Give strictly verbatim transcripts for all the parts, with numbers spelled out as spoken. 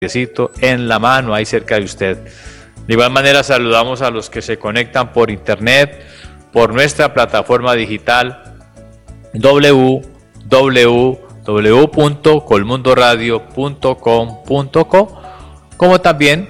en la mano, ahí cerca de usted. De igual manera saludamos a los que se conectan por internet, por nuestra plataforma digital doble u doble u doble u punto colmundoradio punto com punto co, como también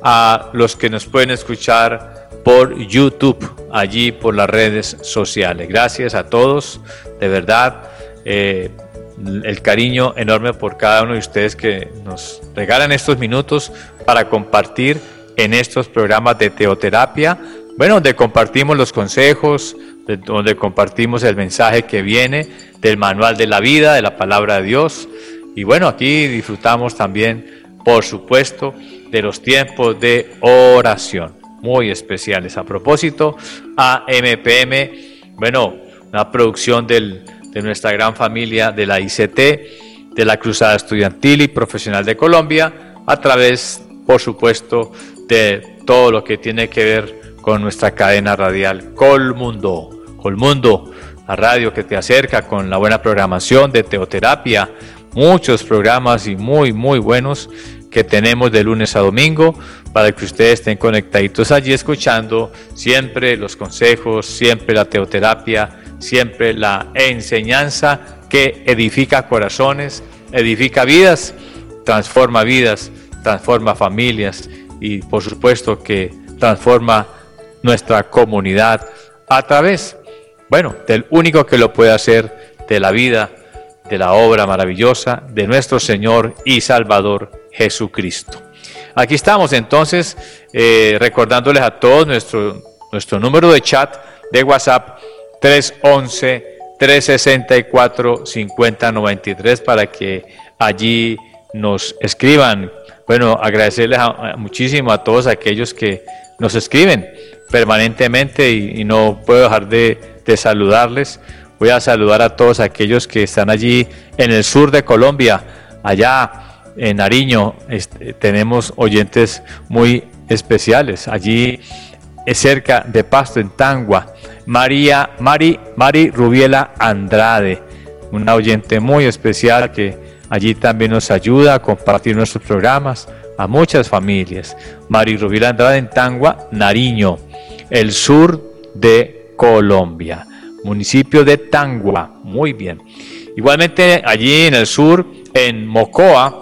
a los que nos pueden escuchar por YouTube, allí por las redes sociales. Gracias a todos, de verdad, eh, el cariño enorme por cada uno de ustedes que nos regalan estos minutos para compartir en estos programas de teoterapia, bueno, donde compartimos los consejos, de, donde compartimos el mensaje que viene del manual de la vida, de la palabra de Dios, y bueno, aquí disfrutamos también, por supuesto, de los tiempos de oración, muy especiales. A propósito, A M P M, bueno, una producción del de nuestra gran familia de la I C T, de la Cruzada Estudiantil y Profesional de Colombia, a través, por supuesto, de todo lo que tiene que ver con nuestra cadena radial Colmundo. Colmundo, la radio que te acerca con la buena programación de teoterapia, muchos programas y muy, muy buenos que tenemos de lunes a domingo, para que ustedes estén conectaditos allí escuchando siempre los consejos, siempre la teoterapia, siempre la enseñanza que edifica corazones, edifica vidas, transforma vidas, transforma familias y por supuesto que transforma nuestra comunidad a través, bueno, del único que lo puede hacer, de la vida, de la obra maravillosa de nuestro Señor y Salvador Jesucristo. Aquí estamos entonces eh, recordándoles a todos nuestro, nuestro número de chat de WhatsApp tres once, tres sesenta y cuatro, cincuenta noventa y tres para que allí nos escriban. Bueno, agradecerles a, a, muchísimo a todos aquellos que nos escriben permanentemente y, y no puedo dejar de, de saludarles. Voy a saludar a todos aquellos que están allí en el sur de Colombia, allá en Nariño. Este, tenemos oyentes muy especiales, allí cerca de Pasto, en Tangua. María, Mari, Mari Rubiela Andrade, una oyente muy especial que allí también nos ayuda a compartir nuestros programas a muchas familias. Mari Rubiela Andrade en Tangua, Nariño, el sur de Colombia, municipio de Tangua, muy bien. Igualmente allí en el sur, en Mocoa,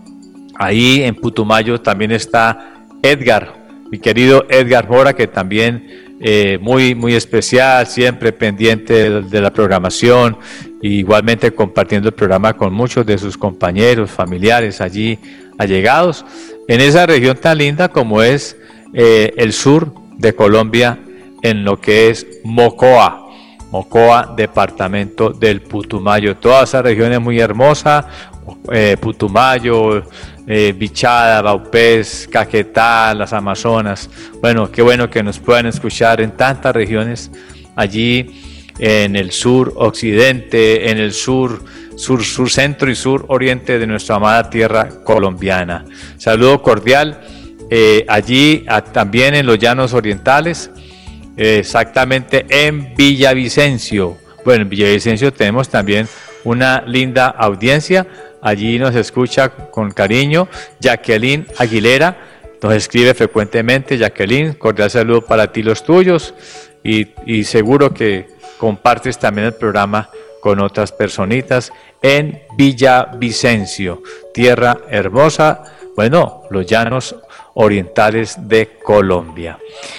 ahí en Putumayo también está Edgar, mi querido Edgar Mora, que también Eh, muy muy especial, siempre pendiente de, de la programación, y igualmente compartiendo el programa con muchos de sus compañeros, familiares allí allegados en esa región tan linda como es eh, el sur de Colombia, en lo que es Mocoa, Mocoa, departamento del Putumayo. Toda esa región es muy hermosa, eh, Putumayo, Eh, Bichada, Vaupés, Caquetá, las Amazonas. Bueno, qué bueno que nos puedan escuchar en tantas regiones, allí en el sur occidente, en el sur, sur, sur centro y sur oriente de nuestra amada tierra colombiana. Saludo cordial eh, allí a, también en los llanos orientales, eh, exactamente en Villavicencio. Bueno, en Villavicencio tenemos también una linda audiencia. Allí nos escucha con cariño Jacqueline Aguilera, nos escribe frecuentemente. Jacqueline, cordial saludo para ti, los tuyos, y, y seguro que compartes también el programa con otras personitas en Villavicencio, tierra hermosa, bueno, los llanos orientales de Colombia.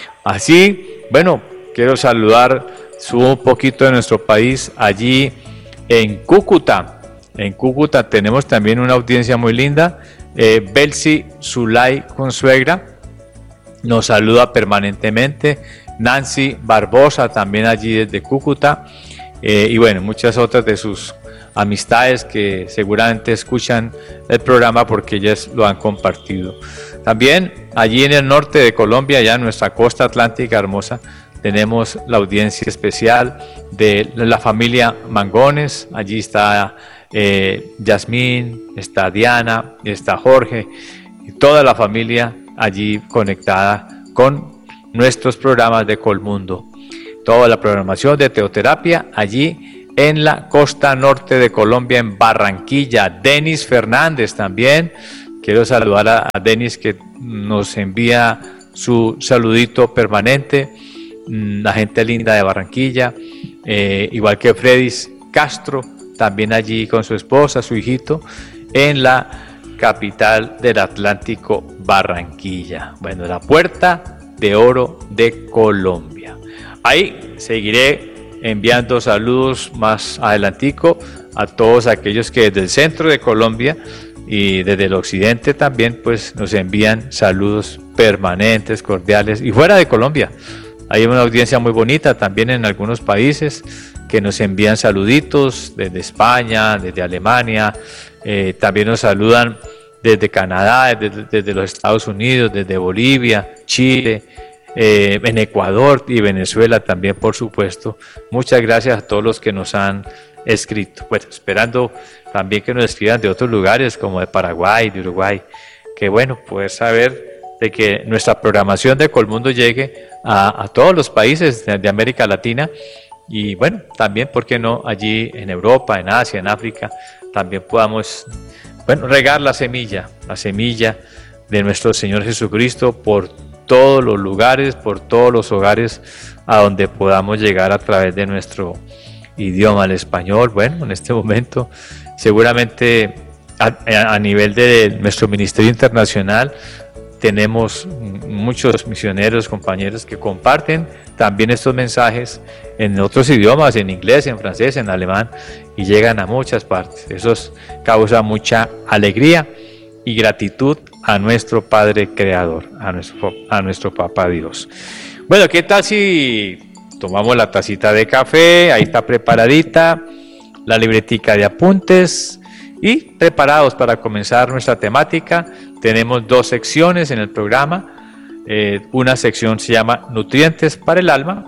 Así, bueno, quiero saludar, subo un poquito de nuestro país, allí en Cúcuta. En Cúcuta tenemos también una audiencia muy linda. eh, Belsi Zulay Consuegra nos saluda permanentemente. Nancy Barbosa también allí desde Cúcuta, eh, y bueno, muchas otras de sus amistades que seguramente escuchan el programa porque ellas lo han compartido. También allí en el norte de Colombia, allá en nuestra costa atlántica hermosa, tenemos la audiencia especial de la familia Mangones. Allí está eh, Yasmín, está Diana, está Jorge, y toda la familia allí conectada con nuestros programas de Colmundo. Toda la programación de teoterapia allí en la costa norte de Colombia, en Barranquilla. Denis Fernández también Quiero saludar a, a Denis, que nos envía su saludito permanente, la gente linda de Barranquilla, eh, igual que Fredis Castro, también allí con su esposa, su hijito, en la capital del Atlántico, Barranquilla. Bueno, la Puerta de Oro de Colombia. Ahí seguiré enviando saludos más adelantico a todos aquellos que desde el centro de Colombia y desde el occidente también pues nos envían saludos permanentes, cordiales, y fuera de Colombia. Hay una audiencia muy bonita también en algunos países que nos envían saluditos desde España, desde Alemania, eh, también nos saludan desde Canadá, desde, desde los Estados Unidos, desde Bolivia, Chile, eh, en Ecuador y Venezuela también, por supuesto. Muchas gracias a todos los que nos han escrito. Bueno, esperando también que nos escriban de otros lugares como de Paraguay, de Uruguay. Qué bueno poder saber de que nuestra programación de Colmundo llegue a, a todos los países de, de América Latina y bueno, también, ¿por qué no?, allí en Europa, en Asia, en África, también podamos, bueno, regar la semilla, la semilla de nuestro Señor Jesucristo por todos los lugares, por todos los hogares a donde podamos llegar a través de nuestro idioma, el español. Bueno, en este momento seguramente a, a nivel de nuestro Ministerio Internacional tenemos muchos misioneros, compañeros que comparten también estos mensajes en otros idiomas, en inglés, en francés, en alemán, y llegan a muchas partes. Eso causa mucha alegría y gratitud a nuestro Padre Creador, a nuestro, a nuestro Papá Dios. Bueno, ¿qué tal si tomamos la tacita de café? Ahí está preparadita, la libretica de apuntes y preparados para comenzar nuestra temática. Tenemos dos secciones en el programa. Eh, una sección se llama Nutrientes para el Alma,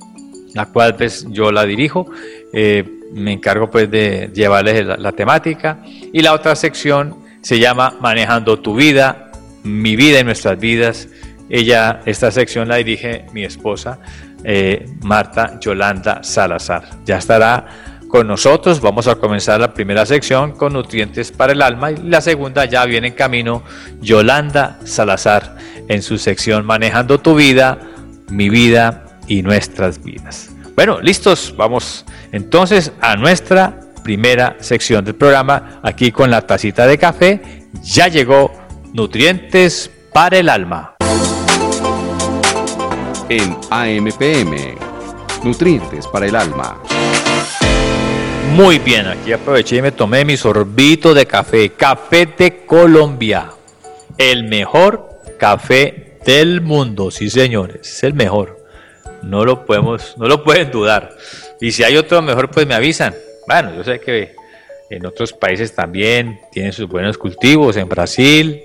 la cual pues yo la dirijo, eh, me encargo pues de llevarles la, la temática, y la otra sección se llama Manejando tu vida, mi vida y nuestras vidas. Ella, esta sección la dirige mi esposa, eh, Marta Yolanda Salazar. Ya estará con nosotros. Vamos a comenzar la primera sección con Nutrientes para el Alma, y la segunda ya viene en camino Yolanda Salazar en su sección Manejando tu vida, mi vida y nuestras vidas. Bueno, listos, vamos entonces a nuestra primera sección del programa, aquí con la tacita de café. Ya llegó Nutrientes para el Alma. En A M P M, Nutrientes para el Alma. Muy bien, aquí aproveché y me tomé mi sorbito de café, café de Colombia, el mejor café del mundo, sí señores, es el mejor, no lo podemos, no lo pueden dudar, y si hay otro mejor pues me avisan. Bueno, yo sé que en otros países también tienen sus buenos cultivos, en Brasil,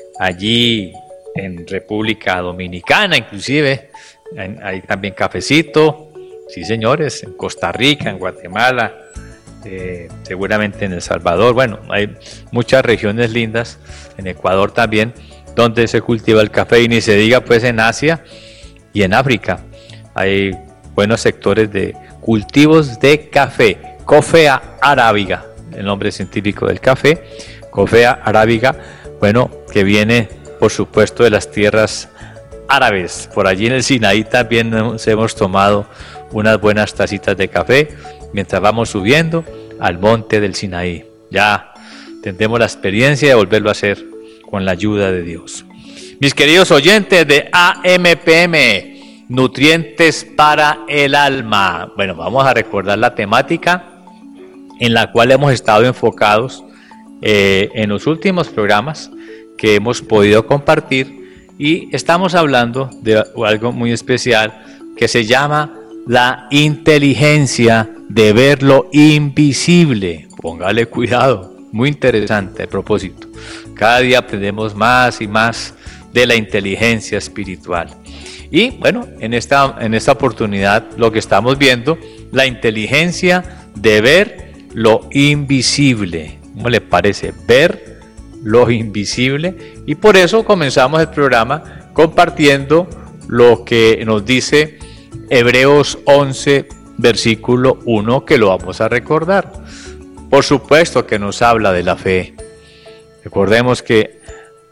allí en República Dominicana inclusive, hay también cafecito, sí señores, en Costa Rica, en Guatemala, Eh, seguramente en El Salvador. Bueno, hay muchas regiones lindas, en Ecuador también, donde se cultiva el café, y ni se diga pues en Asia y en África. Hay buenos sectores de cultivos de café, Coffea arábiga, el nombre científico del café, Coffea arábiga, bueno, que viene por supuesto de las tierras árabes. Por allí en el Sinaí también nos hemos tomado unas buenas tacitas de café mientras vamos subiendo al monte del Sinaí. Ya tendremos la experiencia de volverlo a hacer con la ayuda de Dios. Mis queridos oyentes de A M P M, Nutrientes para el Alma. Bueno, vamos a recordar la temática en la cual hemos estado enfocados eh, en los últimos programas que hemos podido compartir, y estamos hablando de algo muy especial que se llama la inteligencia de ver lo invisible. Póngale cuidado, muy interesante a propósito. Cada día aprendemos más y más de la inteligencia espiritual. Y bueno, en esta, en esta oportunidad lo que estamos viendo, la inteligencia de ver lo invisible. ¿Cómo le parece? Ver lo invisible. Y por eso comenzamos el programa compartiendo lo que nos dice Hebreos once, versículo uno, que lo vamos a recordar. Por supuesto que nos habla de la fe. Recordemos que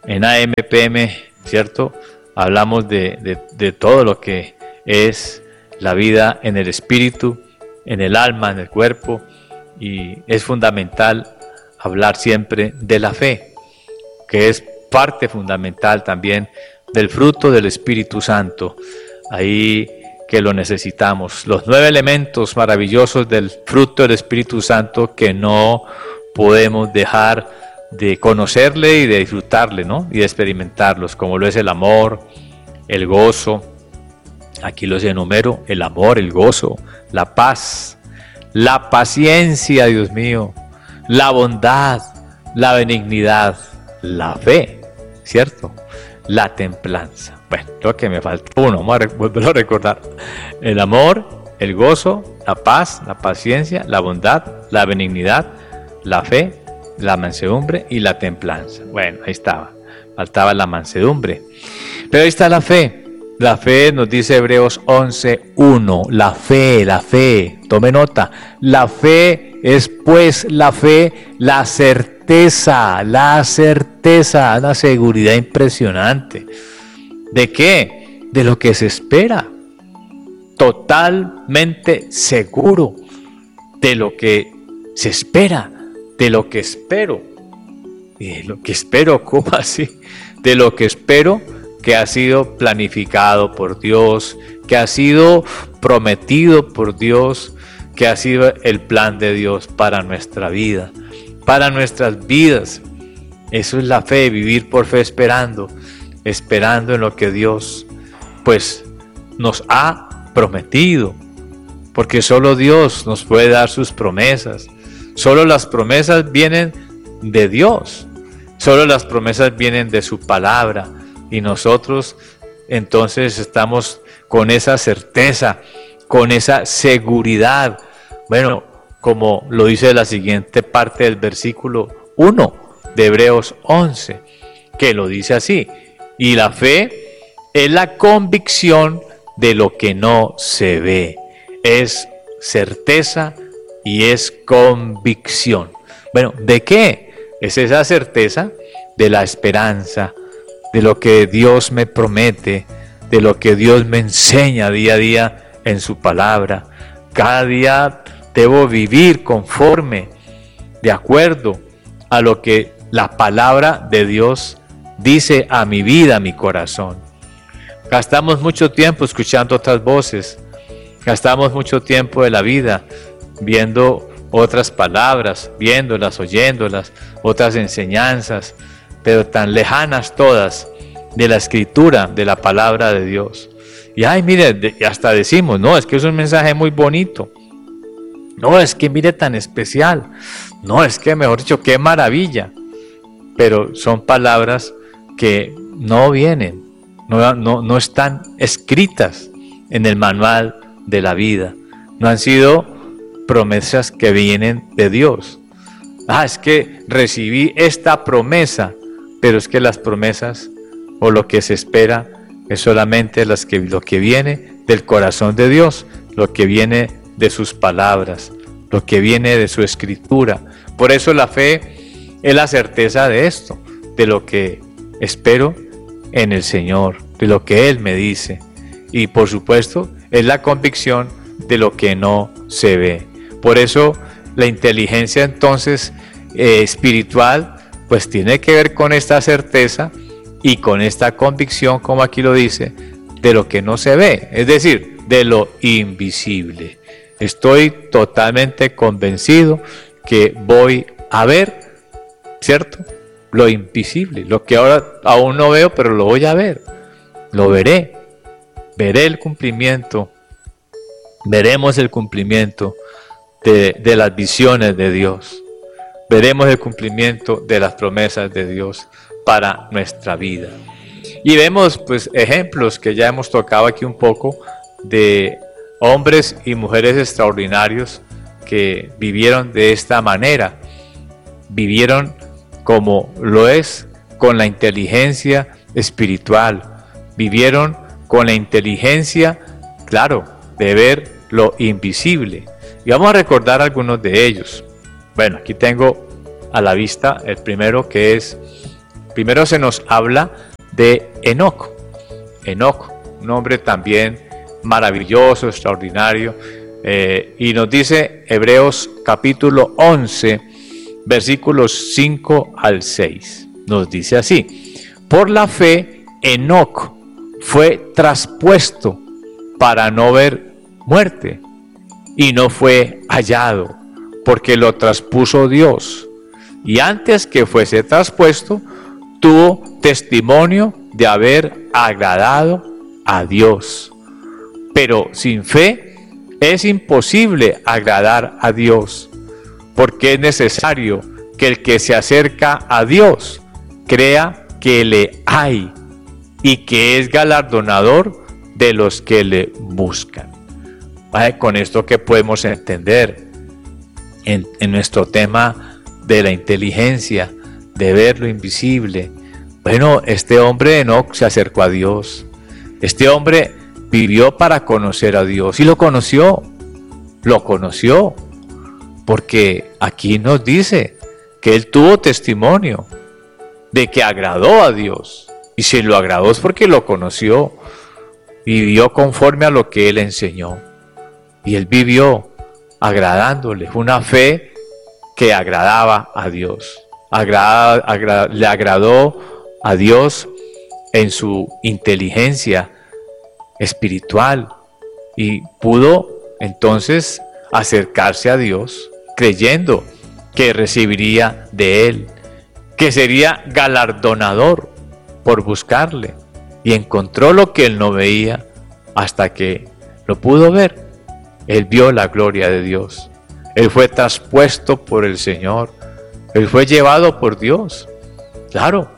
En A M P M, ¿cierto? Hablamos de, de, de todo lo que es la vida en el espíritu, en el alma, en el cuerpo, y es fundamental hablar siempre de la fe, que es parte fundamental también del fruto del Espíritu Santo, ahí que lo necesitamos. Los nueve elementos maravillosos del fruto del Espíritu Santo que no podemos dejar de conocerle y de disfrutarle, ¿no? Y de experimentarlos, como lo es el amor, el gozo, aquí los enumero: el amor, el gozo, la paz, la paciencia, Dios mío, la bondad, la benignidad, la fe, ¿cierto? La templanza. Bueno, creo que me falta uno, vamos a volverlo a recordar: el amor, el gozo, la paz, la paciencia, la bondad, la benignidad, la fe, la mansedumbre y la templanza. Bueno, ahí estaba, faltaba la mansedumbre, pero ahí está la fe. La fe nos dice Hebreos once uno, la fe, la fe, tome nota, la fe es pues la fe, la certeza, la certeza, una seguridad impresionante. ¿De qué? De lo que se espera, totalmente seguro de lo que se espera, de lo que espero. ¿Y de lo que espero? ¿Cómo así? De lo que espero, que ha sido planificado por Dios, que ha sido prometido por Dios, que ha sido el plan de Dios para nuestra vida, para nuestras vidas. Eso es la fe, vivir por fe esperando, esperando en lo que Dios pues nos ha prometido, porque solo Dios nos puede dar sus promesas. Solo las promesas vienen de Dios, solo las promesas vienen de su palabra. Y nosotros entonces estamos con esa certeza, con esa seguridad. Bueno, como lo dice la siguiente parte del versículo uno de Hebreos once, que lo dice así: y la fe es la convicción de lo que no se ve, es certeza y es convicción. Bueno, ¿de qué? Es esa certeza de la esperanza, de lo que Dios me promete, de lo que Dios me enseña día a día en su palabra. Cada día debo vivir conforme, de acuerdo a lo que la palabra de Dios dice a mi vida, a mi corazón. Gastamos mucho tiempo escuchando otras voces, gastamos mucho tiempo de la vida viendo otras palabras, viéndolas, oyéndolas, otras enseñanzas, pero tan lejanas todas de la escritura, de la palabra de Dios. Y ay, mire, hasta decimos, no, es que es un mensaje muy bonito. No, es que mire tan especial. No, es que mejor dicho, qué maravilla. Pero son palabras que no vienen, no, no, no están escritas en el manual de la vida. No han sido promesas que vienen de Dios. Ah, es que recibí esta promesa, pero es que las promesas o lo que se espera es solamente las que, lo que viene del corazón de Dios, lo que viene de sus palabras, lo que viene de su escritura. Por eso la fe es la certeza de esto, de lo que espero en el Señor, de lo que Él me dice. Y por supuesto es la convicción de lo que no se ve. Por eso la inteligencia entonces eh, espiritual pues tiene que ver con esta certeza y con esta convicción, como aquí lo dice, de lo que no se ve, es decir, de lo invisible. Estoy totalmente convencido que voy a ver, ¿cierto? Lo invisible, lo que ahora aún no veo, pero lo voy a ver, lo veré, veré el cumplimiento, veremos el cumplimiento de, de las visiones de Dios, veremos el cumplimiento de las promesas de Dios para nuestra vida. Y vemos pues ejemplos que ya hemos tocado aquí un poco de hombres y mujeres extraordinarios que vivieron de esta manera, vivieron como lo es con la inteligencia espiritual, vivieron con la inteligencia, claro, de ver lo invisible. Y vamos a recordar algunos de ellos. Bueno, aquí tengo a la vista el primero, que es Primero se nos habla de Enoc. Enoc, un hombre también maravilloso, extraordinario. Eh, y nos dice Hebreos capítulo once, versículos cinco al seis. Nos dice así: por la fe, Enoc fue traspuesto para no ver muerte, y no fue hallado, porque lo traspuso Dios. Y antes que fuese traspuesto, tuvo testimonio de haber agradado a Dios. Pero sin fe es imposible agradar a Dios, porque es necesario que el que se acerca a Dios crea que le hay y que es galardonador de los que le buscan. ¿Vale? Con esto que podemos entender en, en nuestro tema de la inteligencia, de ver lo invisible. Bueno, este hombre Enoc se acercó a Dios. Este hombre vivió para conocer a Dios y lo conoció, lo conoció, porque aquí nos dice que él tuvo testimonio de que agradó a Dios, y si lo agradó es porque lo conoció, vivió conforme a lo que él enseñó, y él vivió agradándole, una fe que agradaba a Dios, Agrada, agra, le agradó a Dios en su inteligencia espiritual, y pudo entonces acercarse a Dios creyendo que recibiría de él, que sería galardonador por buscarle, y encontró lo que él no veía hasta que lo pudo ver. Él vio la gloria de Dios, él fue traspuesto por el Señor, él fue llevado por Dios. Claro,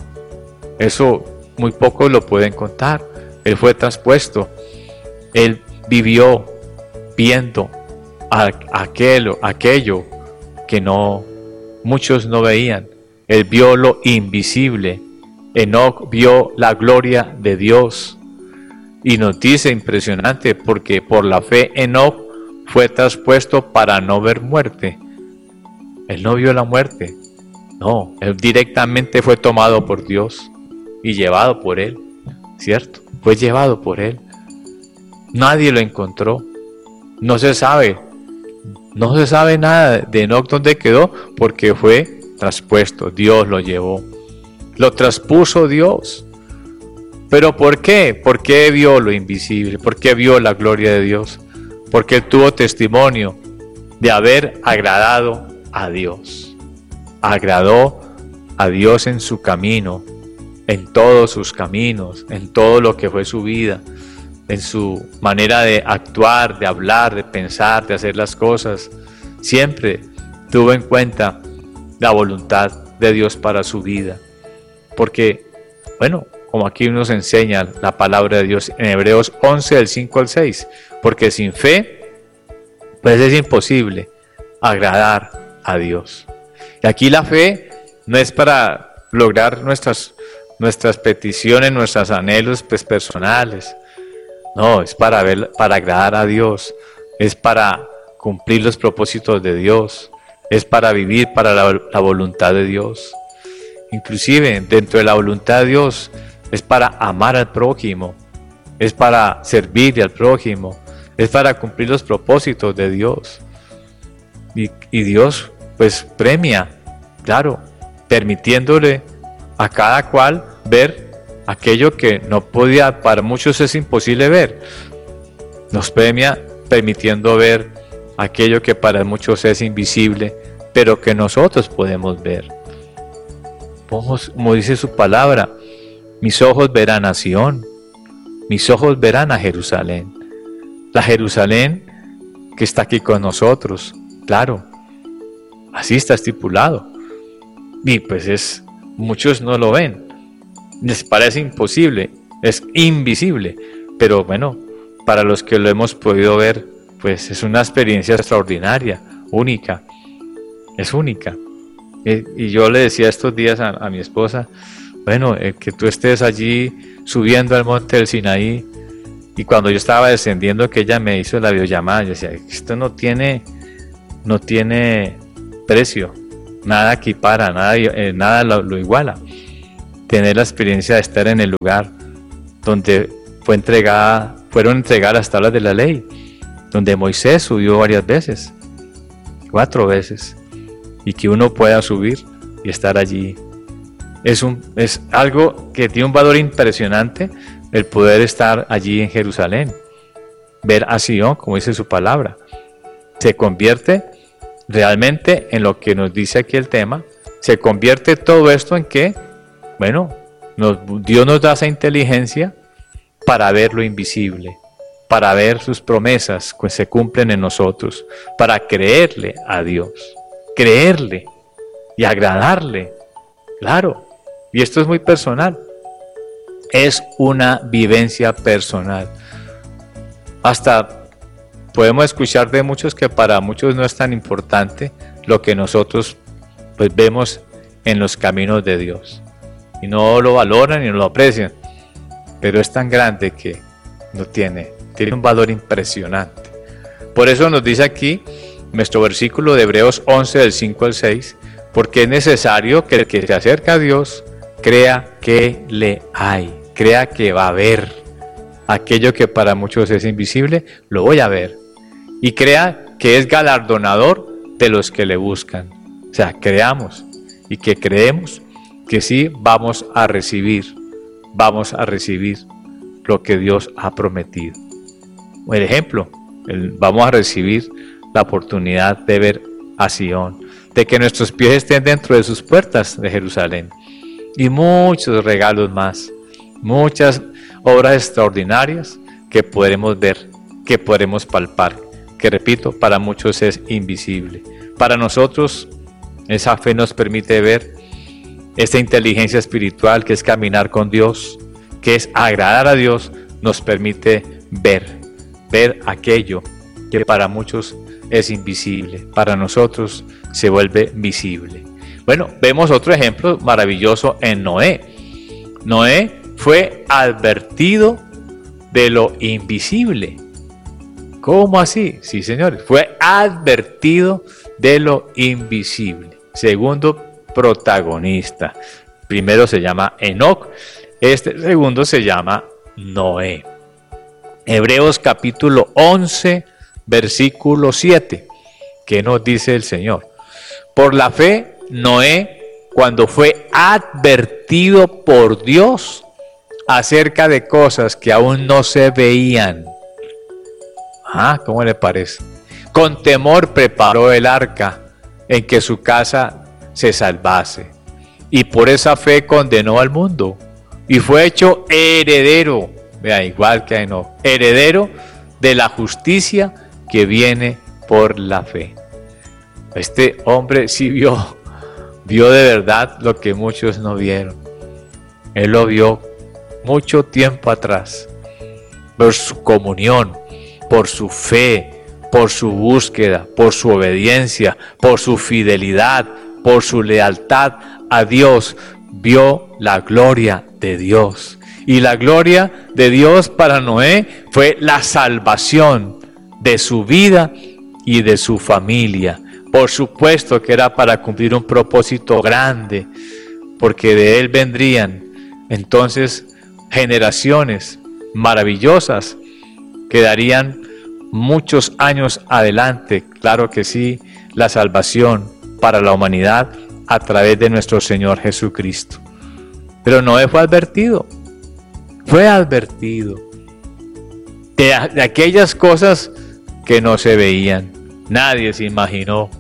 eso muy pocos lo pueden contar. Él fue traspuesto, él vivió viendo a aquello, aquello que no muchos no veían. Él vio lo invisible. Enoc vio la gloria de Dios. Y nos dice impresionante, porque por la fe Enoc fue traspuesto para no ver muerte. Él no vio la muerte. No, él directamente fue tomado por Dios y llevado por él, ¿cierto? Fue llevado por él. Nadie lo encontró. No se sabe. No se sabe nada de Enoc dónde quedó, porque fue traspuesto. Dios lo llevó. Lo traspuso Dios. ¿Pero por qué? ¿Por qué vio lo invisible? ¿Por qué vio la gloria de Dios? Porque él tuvo testimonio de haber agradado a Dios. Agradó a Dios en su camino, en todos sus caminos, en todo lo que fue su vida, en su manera de actuar, de hablar, de pensar, de hacer las cosas. Siempre tuvo en cuenta la voluntad de Dios para su vida. Porque, bueno, como aquí nos enseña la palabra de Dios en Hebreos once, del cinco al seis, porque sin fe, pues es imposible agradar a Dios. Y aquí la fe no es para lograr nuestras, nuestras peticiones, nuestros anhelos pues, personales. No, es para, ver, para agradar a Dios, es para cumplir los propósitos de Dios, es para vivir para la, la voluntad de Dios. Inclusive dentro de la voluntad de Dios es para amar al prójimo, es para servir al prójimo, es para cumplir los propósitos de Dios. Y, y Dios pues premia, claro, permitiéndole a cada cual ver aquello que no podía, para muchos es imposible ver. Nos premia permitiendo ver aquello que para muchos es invisible, pero que nosotros podemos ver. Como dice su palabra, mis ojos verán a Sión, mis ojos verán a Jerusalén. La Jerusalén que está aquí con nosotros, claro, así está estipulado. Y pues es, muchos no lo ven, les parece imposible, es invisible, pero bueno, para los que lo hemos podido ver, pues es una experiencia extraordinaria, única, es única. Y, y yo le decía estos días a, a mi esposa, bueno, eh, que tú estés allí subiendo al monte del Sinaí, y cuando yo estaba descendiendo, que ella me hizo la videollamada, yo decía, esto no tiene, no tiene precio, nada equipara, nada, eh, nada lo, lo iguala. tener la experiencia de estar en el lugar donde fue entregada, fueron entregadas las tablas de la ley, donde Moisés subió varias veces, cuatro veces, y que uno pueda subir y estar allí. Es, un, es algo que tiene un valor impresionante el poder estar allí en Jerusalén, ver a Sion, como dice su palabra. Se convierte realmente en lo que nos dice aquí el tema, se convierte todo esto en que, bueno, nos, Dios nos da esa inteligencia para ver lo invisible, para ver sus promesas que se cumplen en nosotros, para creerle a Dios, creerle y agradarle, claro, y esto es muy personal, es una vivencia personal. Hasta podemos escuchar de muchos que para muchos no es tan importante lo que nosotros pues vemos en los caminos de Dios, y no lo valoran y no lo aprecian, pero es tan grande que no tiene, tiene un valor impresionante. Por eso nos dice aquí nuestro versículo de Hebreos once del cinco al seis, porque es necesario que el que se acerca a Dios crea que le hay, crea que va a ver aquello que para muchos es invisible, lo voy a ver, y crea que es galardonador de los que le buscan. O sea, creamos y que creemos que sí vamos a recibir, vamos a recibir lo que Dios ha prometido. Por ejemplo, el, vamos a recibir la oportunidad de ver a Sion, de que nuestros pies estén dentro de sus puertas de Jerusalén, y muchos regalos más, muchas obras extraordinarias que podremos ver, que podremos palpar, que repito, para muchos es invisible. Para nosotros, esa fe nos permite ver esta inteligencia espiritual que es caminar con Dios, que es agradar a Dios, nos permite ver, ver aquello que para muchos es invisible, para nosotros se vuelve visible. Bueno, vemos otro ejemplo maravilloso en Noé. Noé fue advertido de lo invisible. ¿Cómo así? Sí, señores, fue advertido de lo invisible. Segundo protagonista. Primero se llama Enoc, este segundo se llama Noé. Hebreos capítulo once, versículo siete. ¿Qué nos dice el Señor? Por la fe, Noé, cuando fue advertido por Dios acerca de cosas que aún no se veían. Ah, ¿cómo le parece? Con temor preparó el arca en que su casa se salvase, y por esa fe condenó al mundo, y fue hecho heredero, vea, igual que Enoc, heredero de la justicia que viene por la fe. Este hombre sí vio, vio de verdad lo que muchos no vieron. Él lo vio mucho tiempo atrás, por su comunión, por su fe, por su búsqueda, por su obediencia, por su fidelidad, por su lealtad a Dios, vio la gloria de Dios. Y la gloria de Dios para Noé fue la salvación de su vida y de su familia. Por supuesto que era para cumplir un propósito grande, porque de él vendrían entonces generaciones maravillosas que darían muchos años adelante, claro que sí, la salvación para la humanidad a través de nuestro Señor Jesucristo. Pero Noé fue advertido, fue advertido de, de aquellas cosas que no se veían. Nadie se imaginó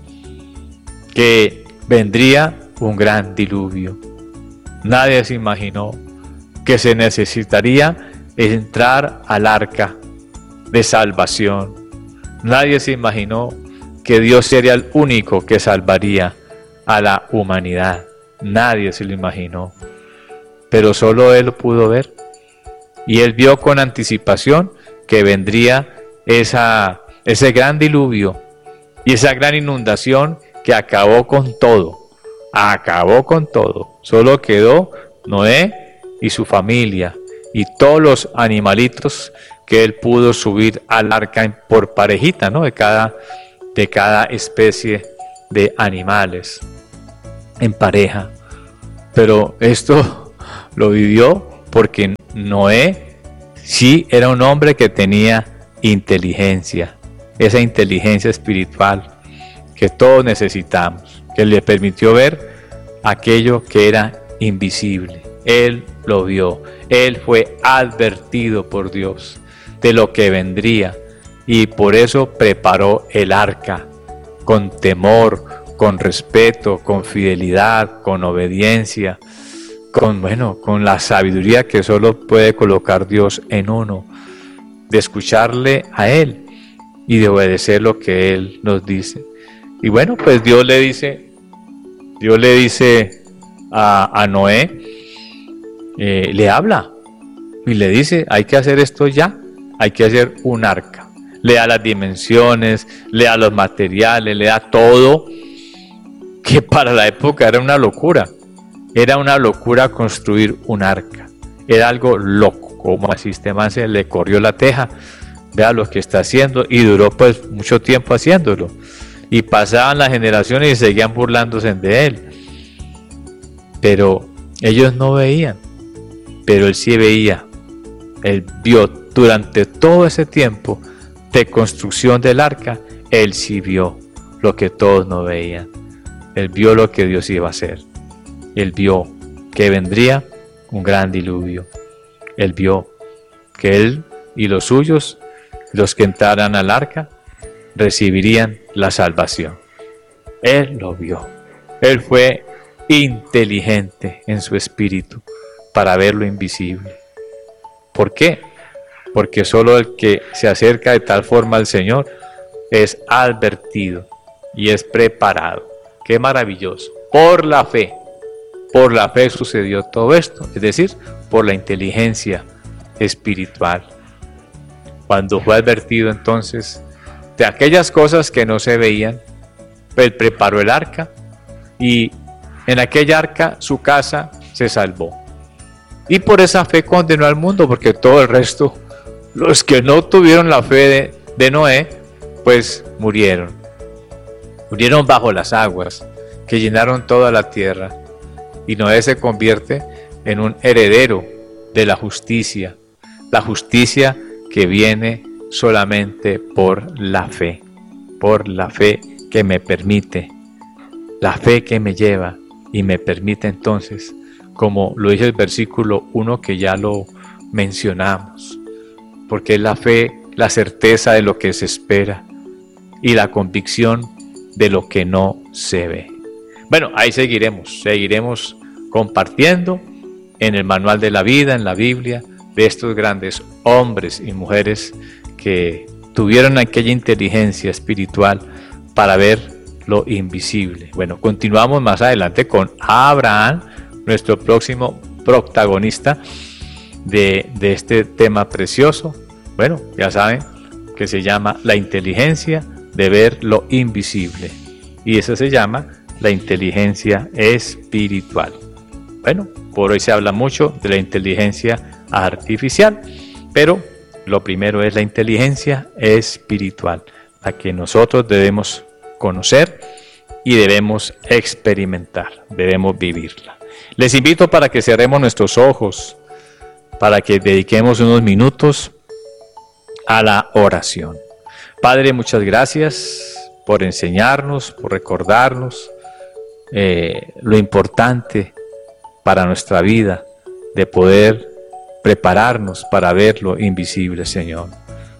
que vendría un gran diluvio. Nadie se imaginó que se necesitaría entrar al arca de salvación. Nadie se imaginó que Dios sería el único que salvaría a la humanidad. Nadie se lo imaginó, pero solo Él lo pudo ver, y Él vio con anticipación que vendría esa, ese gran diluvio y esa gran inundación que acabó con todo, acabó con todo. Solo quedó Noé y su familia y todos los animalitos que él pudo subir al arca por parejita, ¿no? De cada, de cada especie de animales en pareja. Pero esto lo vivió porque Noé sí era un hombre que tenía inteligencia, esa inteligencia espiritual que todos necesitamos, que le permitió ver aquello que era invisible. Él lo vio, él fue advertido por Dios de lo que vendría y por eso preparó el arca con temor, con respeto, con fidelidad, con obediencia, con, bueno, con la sabiduría que solo puede colocar Dios en uno, de escucharle a Él y de obedecer lo que Él nos dice. Y bueno, pues Dios le dice, Dios le dice a, a Noé, eh, le habla y le dice, hay que hacer esto ya, hay que hacer un arca. Le da las dimensiones, le da los materiales, le da todo, que para la época era una locura. Era una locura construir un arca. Era algo loco, como al sistema se le corrió la teja. Vea lo que está haciendo y duró pues mucho tiempo haciéndolo. Y pasaban las generaciones y seguían burlándose de él. Pero ellos no veían, pero él sí veía. Él vio durante todo ese tiempo de construcción del arca, él sí vio lo que todos no veían. Él vio lo que Dios iba a hacer. Él vio que vendría un gran diluvio. Él vio que él y los suyos, los que entraran al arca, recibirían la salvación. Él lo vio. Él fue inteligente en su espíritu para ver lo invisible. ¿Por qué? Porque solo el que se acerca de tal forma al Señor es advertido y es preparado. ¡Qué maravilloso! Por la fe, por la fe sucedió todo esto, es decir, por la inteligencia espiritual. Cuando fue advertido entonces de aquellas cosas que no se veían, él preparó el arca y en aquella arca su casa se salvó. Y por esa fe condenó al mundo, porque todo el resto, los que no tuvieron la fe de, de Noé, pues murieron. Murieron bajo las aguas que llenaron toda la tierra. Y Noé se convierte en un heredero de la justicia. La justicia que viene solamente por la fe. Por la fe que me permite. La fe que me lleva y me permite entonces, como lo dice el versículo uno que ya lo mencionamos, porque es la fe, la certeza de lo que se espera y la convicción de lo que no se ve. Bueno, ahí seguiremos, seguiremos compartiendo en el manual de la vida, en la Biblia, de estos grandes hombres y mujeres que tuvieron aquella inteligencia espiritual para ver lo invisible. Bueno, continuamos más adelante con Abraham, nuestro próximo protagonista de, de este tema precioso. Bueno, ya saben que se llama la inteligencia de ver lo invisible. Y eso se llama la inteligencia espiritual. Bueno, por hoy se habla mucho de la inteligencia artificial, pero lo primero es la inteligencia espiritual, la que nosotros debemos conocer y debemos experimentar, debemos vivirla. Les invito para que cerremos nuestros ojos, para que dediquemos unos minutos a la oración. Padre, muchas gracias por enseñarnos, por recordarnos eh, lo importante para nuestra vida de poder prepararnos para ver lo invisible, Señor.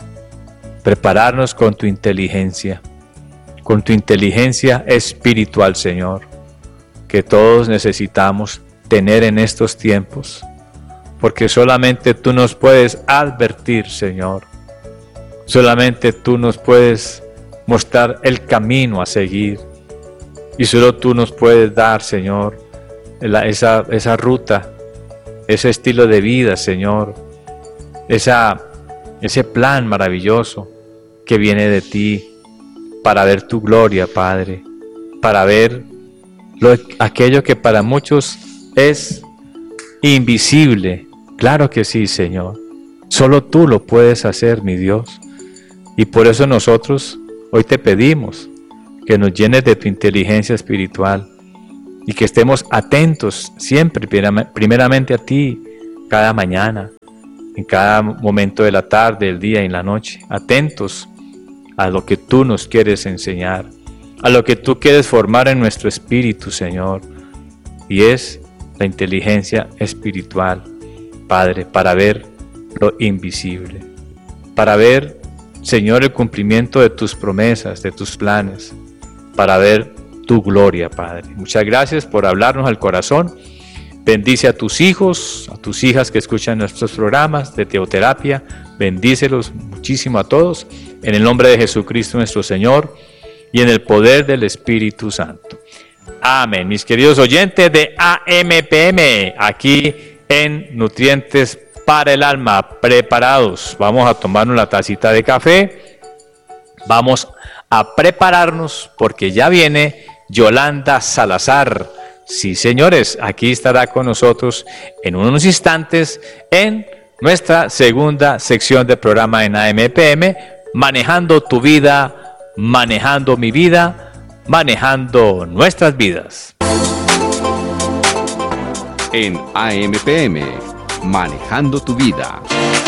Prepararnos con tu inteligencia, con tu inteligencia espiritual, Señor, que todos necesitamos tener en estos tiempos, porque solamente tú nos puedes advertir, Señor. Solamente tú nos puedes mostrar el camino a seguir. Y solo tú nos puedes dar, Señor, la, esa, esa ruta, ese estilo de vida, Señor. Esa, ese plan maravilloso que viene de ti para ver tu gloria, Padre. Para ver lo, aquello que para muchos es invisible. Claro que sí, Señor. Solo tú lo puedes hacer, mi Dios. Y por eso nosotros hoy te pedimos que nos llenes de tu inteligencia espiritual y que estemos atentos siempre, primeramente a ti, cada mañana, en cada momento de la tarde, del día y en la noche, atentos a lo que tú nos quieres enseñar, a lo que tú quieres formar en nuestro espíritu, Señor, y es la inteligencia espiritual, Padre, para ver lo invisible, para ver, Señor, el cumplimiento de tus promesas, de tus planes, para ver tu gloria, Padre. Muchas gracias por hablarnos al corazón. Bendice a tus hijos, a tus hijas que escuchan nuestros programas de teoterapia. Bendícelos muchísimo a todos, en el nombre de Jesucristo nuestro Señor y en el poder del Espíritu Santo. Amén. Mis queridos oyentes de A M P M, aquí en Nutrientes para el Alma, preparados. Vamos a tomarnos la tacita de café. Vamos a prepararnos porque ya viene Yolanda Salazar. Sí, señores, aquí estará con nosotros en unos instantes en nuestra segunda sección del programa en A M P M, Manejando tu vida, manejando mi vida, manejando nuestras vidas. En A M P M, Manejando tu vida.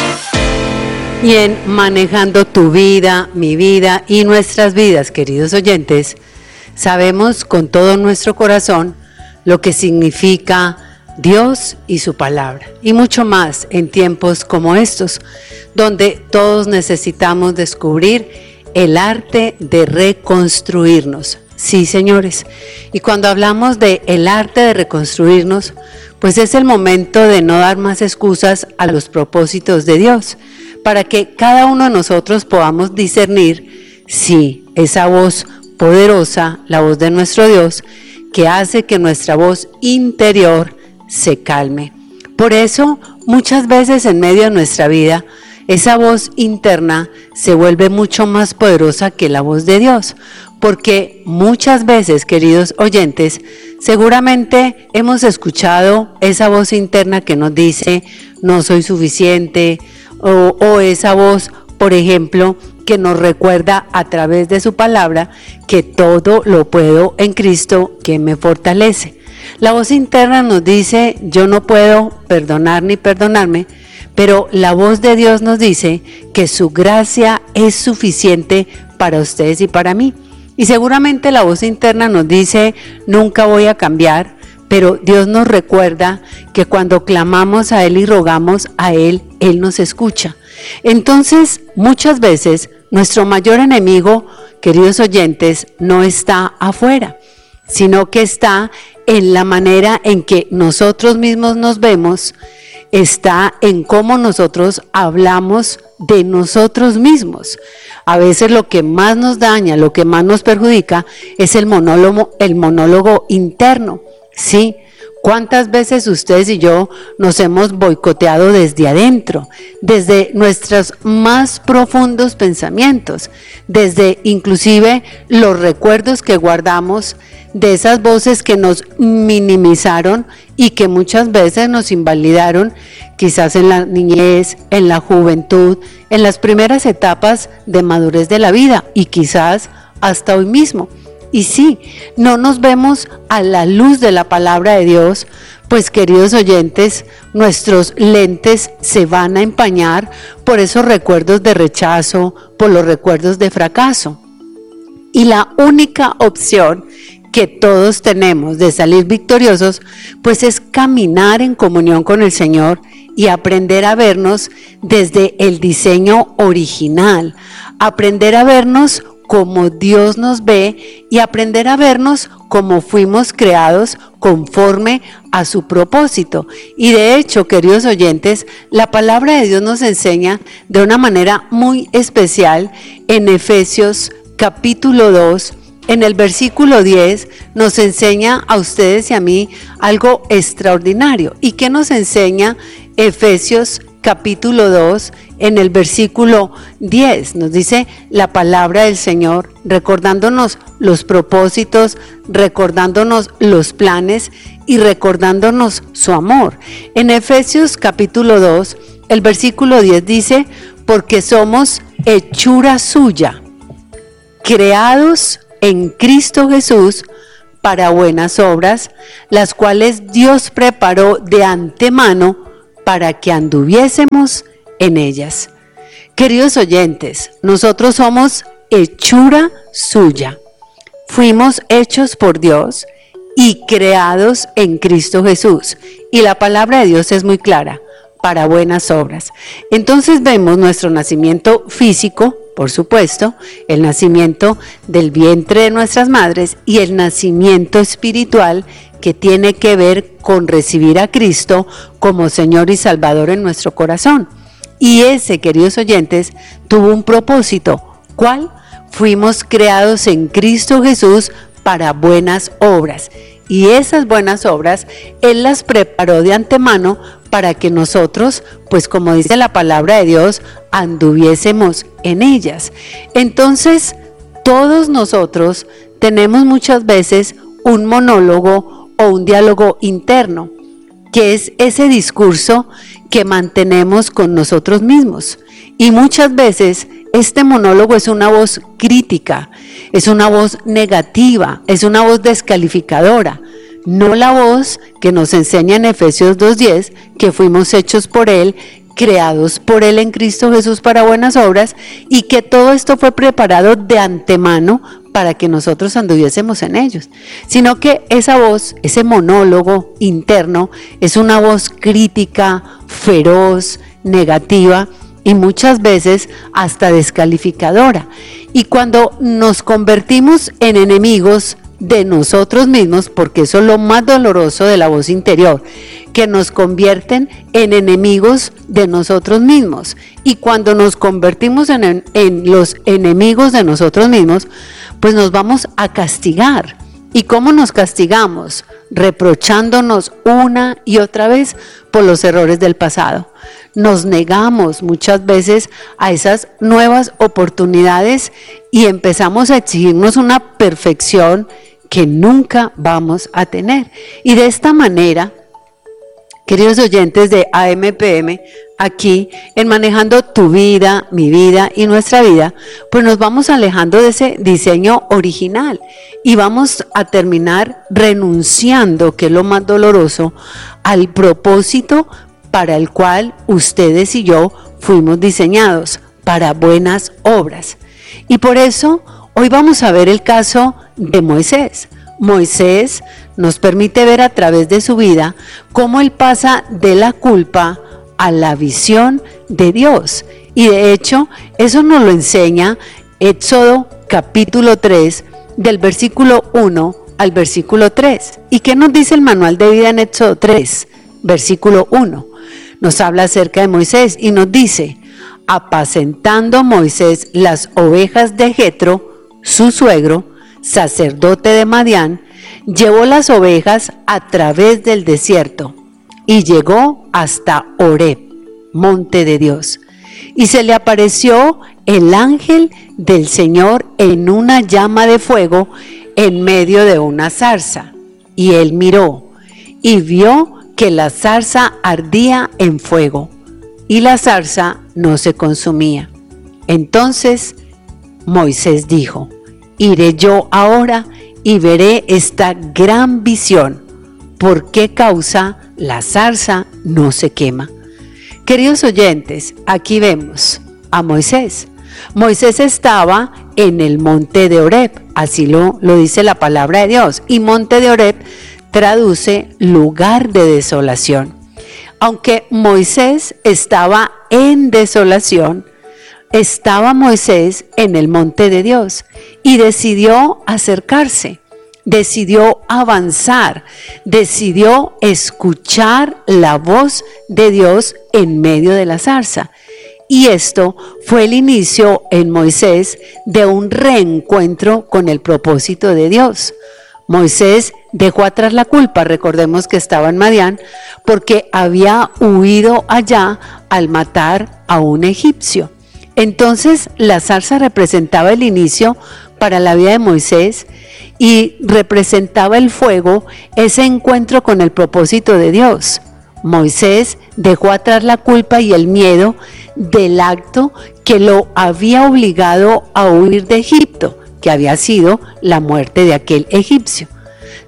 Y en Manejando tu vida, mi vida y nuestras vidas, queridos oyentes, sabemos con todo nuestro corazón lo que significa Dios y su palabra, y mucho más en tiempos como estos, donde todos necesitamos descubrir el arte de reconstruirnos. Sí, señores, y cuando hablamos de el arte de reconstruirnos, pues es el momento de no dar más excusas a los propósitos de Dios, para que cada uno de nosotros podamos discernir si esa voz poderosa, la voz de nuestro Dios, que hace que nuestra voz interior se calme. Por eso, muchas veces en medio de nuestra vida, esa voz interna se vuelve mucho más poderosa que la voz de Dios, porque muchas veces, queridos oyentes, seguramente hemos escuchado esa voz interna que nos dice, no soy suficiente, o, o esa voz, por ejemplo, que nos recuerda a través de su palabra que todo lo puedo en Cristo que me fortalece. La voz interna nos dice, yo no puedo perdonar ni perdonarme, pero la voz de Dios nos dice que su gracia es suficiente para ustedes y para mí. Y seguramente la voz interna nos dice, nunca voy a cambiar, pero Dios nos recuerda que cuando clamamos a Él y rogamos a Él, Él nos escucha. Entonces, muchas veces, nuestro mayor enemigo, queridos oyentes, no está afuera, sino que está en la manera en que nosotros mismos nos vemos, está en cómo nosotros hablamos de nosotros mismos. A veces lo que más nos daña, lo que más nos perjudica, es el monólogo, el monólogo interno, ¿sí? ¿Cuántas veces ustedes y yo nos hemos boicoteado desde adentro, desde nuestros más profundos pensamientos, desde inclusive los recuerdos que guardamos de esas voces que nos minimizaron y que muchas veces nos invalidaron, quizás en la niñez, en la juventud, en las primeras etapas de madurez de la vida y quizás hasta hoy mismo? Y sí, no nos vemos a la luz de la palabra de Dios, pues queridos oyentes, nuestros lentes se van a empañar por esos recuerdos de rechazo, por los recuerdos de fracaso. Y la única opción que todos tenemos de salir victoriosos, pues es caminar en comunión con el Señor y aprender a vernos desde el diseño original, aprender a vernos como Dios nos ve y aprender a vernos como fuimos creados conforme a su propósito. Y de hecho, queridos oyentes, la palabra de Dios nos enseña de una manera muy especial en Efesios capítulo dos, en el versículo diez, nos enseña a ustedes y a mí algo extraordinario. ¿Y qué nos enseña Efesios capítulo dos, en el versículo diez? Nos dice la palabra del Señor, recordándonos los propósitos, recordándonos los planes y recordándonos su amor. En Efesios capítulo dos, el versículo diez dice, porque somos hechura suya, creados en Cristo Jesús para buenas obras, las cuales Dios preparó de antemano para que anduviésemos en ellas. Queridos oyentes, nosotros somos hechura suya. Fuimos hechos por Dios y creados en Cristo Jesús. Y la palabra de Dios es muy clara, para buenas obras. Entonces vemos nuestro nacimiento físico, por supuesto, el nacimiento del vientre de nuestras madres y el nacimiento espiritual que tiene que ver con recibir a Cristo como Señor y Salvador en nuestro corazón. Y ese, queridos oyentes, tuvo un propósito. ¿Cuál? Fuimos creados en Cristo Jesús para buenas obras. Y esas buenas obras Él las preparó de antemano para que nosotros, pues como dice la palabra de Dios, anduviésemos en ellas. Entonces, todos nosotros tenemos muchas veces un monólogo o un diálogo interno, que es ese discurso que mantenemos con nosotros mismos. Y muchas veces este monólogo es una voz crítica, es una voz negativa, es una voz descalificadora, no la voz que nos enseña en Efesios dos diez, que fuimos hechos por Él, creados por Él en Cristo Jesús para buenas obras, y que todo esto fue preparado de antemano para que nosotros anduviésemos en ellos, sino que esa voz, ese monólogo interno, es una voz crítica, feroz, negativa, y muchas veces hasta descalificadora. Y cuando nos convertimos en enemigos de nosotros mismos, porque eso es lo más doloroso de la voz interior, que nos convierten en enemigos de nosotros mismos. Y cuando nos convertimos en, en los enemigos de nosotros mismos, pues nos vamos a castigar. ¿Y cómo nos castigamos? Reprochándonos una y otra vez por los errores del pasado. Nos negamos muchas veces a esas nuevas oportunidades y empezamos a exigirnos una perfección que nunca vamos a tener. Y de esta manera, queridos oyentes de A M P M, aquí en Manejando tu vida, mi vida y nuestra vida, pues nos vamos alejando de ese diseño original y vamos a terminar renunciando, que es lo más doloroso, al propósito para el cual ustedes y yo fuimos diseñados, para buenas obras. Y por eso hoy vamos a ver el caso de Moisés. Moisés nos permite ver a través de su vida cómo él pasa de la culpa a la visión de Dios. Y de hecho, eso nos lo enseña Éxodo capítulo tres, del versículo uno al versículo tres. ¿Y qué nos dice el manual de vida en Éxodo tres, versículo uno? Nos habla acerca de Moisés y nos dice: apacentando Moisés las ovejas de Jetro, su suegro, sacerdote de Madián, llevó las ovejas a través del desierto y llegó hasta Horeb, monte de Dios. Y se le apareció el ángel del Señor en una llama de fuego en medio de una zarza. Y él miró y vio que la zarza ardía en fuego y la zarza no se consumía. Entonces Moisés dijo: iré yo ahora y veré esta gran visión, ¿por qué causa la zarza no se quema? Queridos oyentes, aquí vemos a Moisés. Moisés estaba en el monte de Horeb, así lo, lo dice la palabra de Dios, y monte de Horeb traduce lugar de desolación. Aunque Moisés estaba en desolación, estaba Moisés en el monte de Dios y decidió acercarse, decidió avanzar, decidió escuchar la voz de Dios en medio de la zarza. Y esto fue el inicio en Moisés de un reencuentro con el propósito de Dios. Moisés dejó atrás la culpa, recordemos que estaba en Madián, porque había huido allá al matar a un egipcio. Entonces la zarza representaba el inicio para la vida de Moisés y representaba el fuego, ese encuentro con el propósito de Dios. Moisés dejó atrás la culpa y el miedo del acto que lo había obligado a huir de Egipto, que había sido la muerte de aquel egipcio.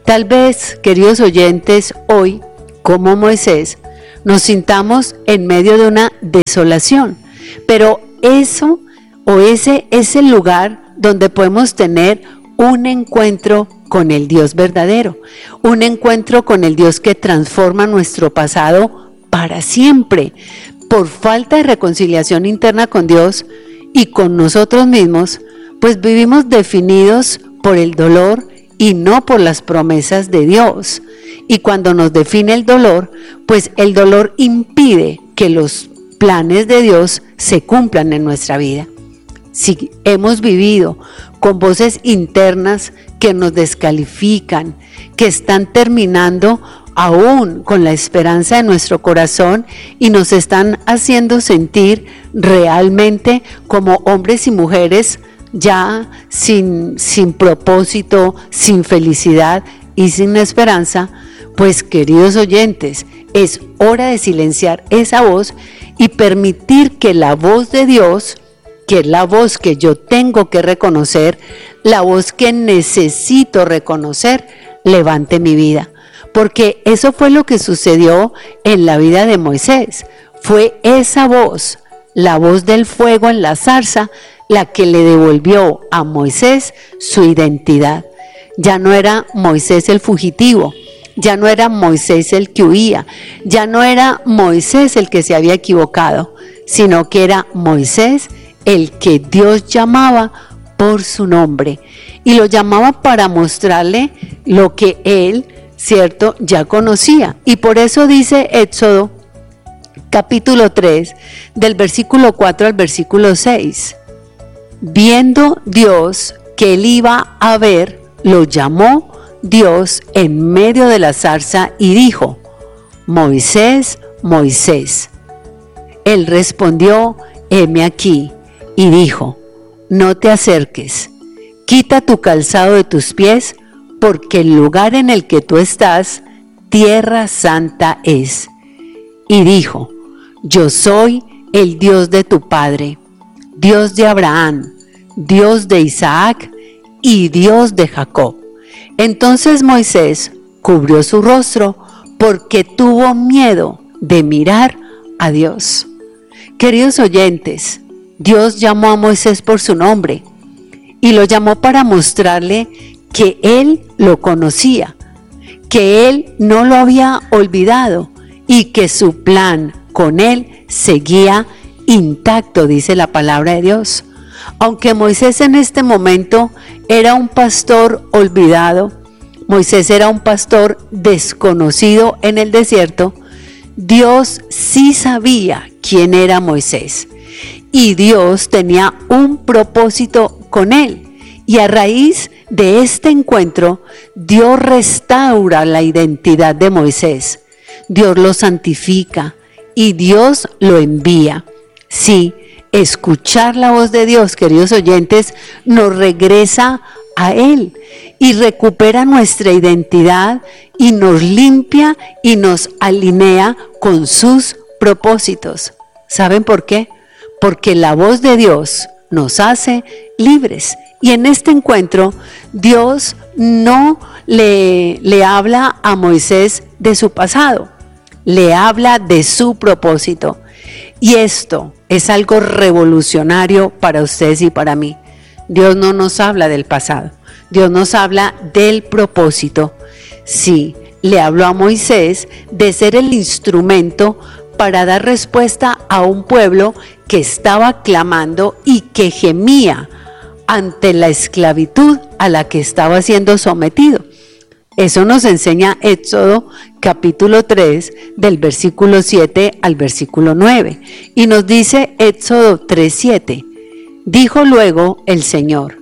Tal vez, queridos oyentes, hoy, como Moisés, nos sintamos en medio de una desolación, pero eso o ese es el lugar donde podemos tener un encuentro con el Dios verdadero, un encuentro con el Dios que transforma nuestro pasado para siempre. Por falta de reconciliación interna con Dios y con nosotros mismos, pues vivimos definidos por el dolor y no por las promesas de Dios. Y cuando nos define el dolor, pues el dolor impide que los planes de Dios se cumplan en nuestra vida. Si hemos vivido con voces internas que nos descalifican, que están terminando aún con la esperanza de nuestro corazón y nos están haciendo sentir realmente como hombres y mujeres ya sin, sin propósito, sin felicidad y sin esperanza, pues queridos oyentes, es hora de silenciar esa voz y permitir que la voz de Dios, que es la voz que yo tengo que reconocer, la voz que necesito reconocer, levante mi vida. Porque eso fue lo que sucedió en la vida de Moisés. Fue esa voz, la voz del fuego en la zarza, la que le devolvió a Moisés su identidad. Ya no era Moisés el fugitivo, ya no era Moisés el que huía, ya no era Moisés el que se había equivocado, sino que era Moisés el que Dios llamaba por su nombre. Y lo llamaba para mostrarle lo que él, cierto, ya conocía. Y por eso dice Éxodo capítulo tres, del versículo cuatro al versículo seis. Viendo Dios que él iba a ver, lo llamó Dios en medio de la zarza y dijo: Moisés, Moisés. Él respondió: heme aquí. Y dijo: no te acerques, quita tu calzado de tus pies, porque el lugar en el que tú estás, tierra santa es. Y dijo: yo soy el Dios de tu padre, Dios de Abraham, Dios de Isaac y Dios de Jacob. Entonces Moisés cubrió su rostro porque tuvo miedo de mirar a Dios. Queridos oyentes, Dios llamó a Moisés por su nombre y lo llamó para mostrarle que él lo conocía, que él no lo había olvidado y que su plan con él seguía intacto, dice la palabra de Dios. Aunque Moisés en este momento era un pastor olvidado, Moisés era un pastor desconocido en el desierto, Dios sí sabía quién era Moisés y Dios tenía un propósito con él. Y a raíz de este encuentro, Dios restaura la identidad de Moisés, Dios lo santifica y Dios lo envía. Sí, escuchar la voz de Dios, queridos oyentes, nos regresa a Él y recupera nuestra identidad y nos limpia y nos alinea con sus propósitos. ¿Saben por qué? Porque la voz de Dios nos hace libres. Y en este encuentro, Dios no le, le habla a Moisés de su pasado, le habla de su propósito. Y esto es algo revolucionario para ustedes y para mí. Dios no nos habla del pasado, Dios nos habla del propósito. Sí, le habló a Moisés de ser el instrumento para dar respuesta a un pueblo que estaba clamando y que gemía ante la esclavitud a la que estaba siendo sometido. Eso nos enseña Éxodo capítulo tres, del versículo siete al versículo nueve. Y nos dice Éxodo tres, siete. Dijo luego el Señor: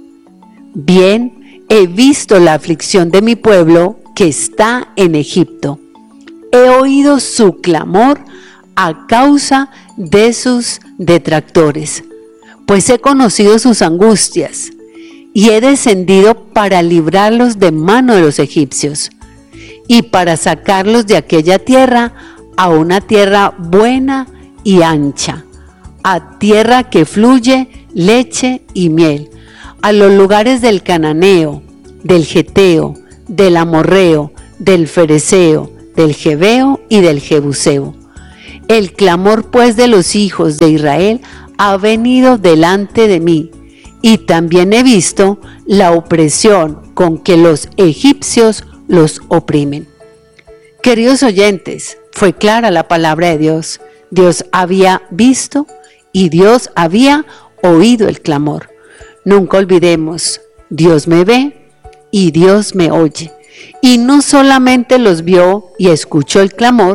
bien, he visto la aflicción de mi pueblo que está en Egipto. He oído su clamor a causa de sus detractores, pues he conocido sus angustias y he descendido para librarlos de mano de los egipcios y para sacarlos de aquella tierra a una tierra buena y ancha, a tierra que fluye leche y miel, a los lugares del cananeo, del geteo, del amorreo, del fereceo, del jebeo y del jebuseo. El clamor pues de los hijos de Israel ha venido delante de mí, y también he visto la opresión con que los egipcios los oprimen. Queridos oyentes, fue clara la palabra de Dios. Dios había visto y Dios había oído el clamor. Nunca olvidemos, Dios me ve y Dios me oye. Y no solamente los vio y escuchó el clamor,